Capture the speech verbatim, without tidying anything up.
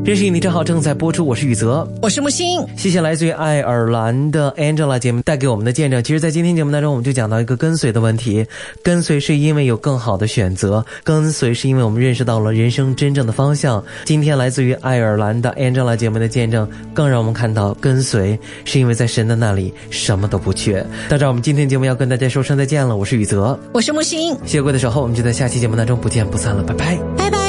认识你正好正在播出，我是宇泽， 我是木星。 谢谢来自于爱尔兰的 Angela 姐妹带给我们的见证。其实在今天节目当中，我们就讲到一个跟随的问题。跟随是因为有更好的选择，跟随是因为我们认识到了人生真正的方向。今天来自于爱尔兰的 Angela 姐妹的见证，更让我们看到跟随是因为在神的那里什么都不缺。到这儿我们今天节目要跟大家说声再见了，我是宇泽， 我是木星。 谢谢各位的守候，我们就在下期节目当中不见不散了，拜拜， 拜拜。